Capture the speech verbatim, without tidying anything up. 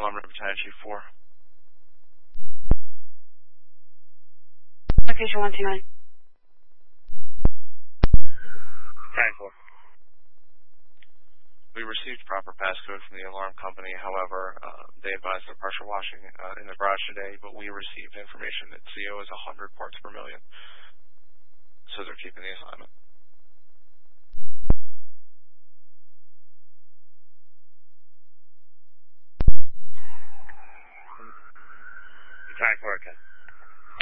Alarm Room Battalion Chief four. Location one two nine. Battalion four. We received proper passcode from the alarm company. However, uh, they advised of pressure washing uh, in the garage today, but we received information that C O is one hundred parts per million. So they're keeping the assignment.